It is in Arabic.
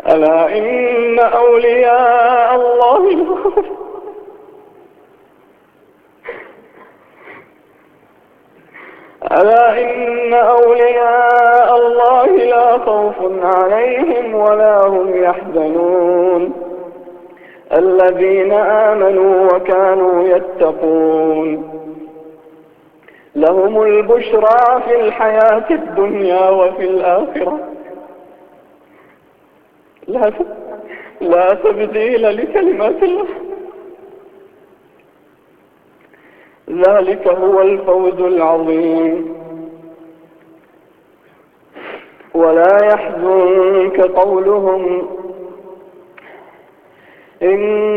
ألا إن أولياء الله لا خوف عليهم ولا هم يحزنون الذين آمنوا وكانوا يتقون لهم البشرى في الحياة الدنيا وفي الآخرة لا تبديل لكلمات الله ذلك هو الفوز العظيم ولا يحزنك قولهم